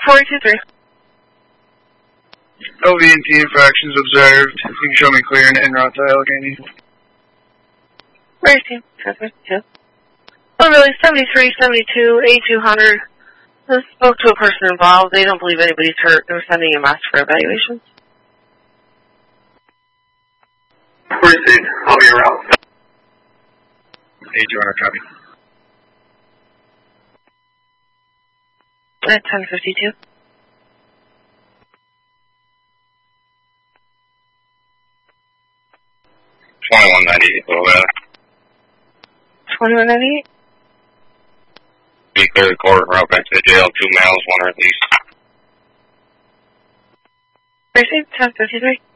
423. LV&T infractions observed. You can show me clear and en route to Allegheny. Where's team? 1052. Oh, really? 73, 72, 8200. I spoke to a person involved. They don't believe anybody's hurt. They're sending a mask for evaluation. Proceed. I'll be around. 8200, copy. At 1052. $21.98, a little better. 2198. Be clear the court, route back to the jail, 2 males, 1 release. Received 1053.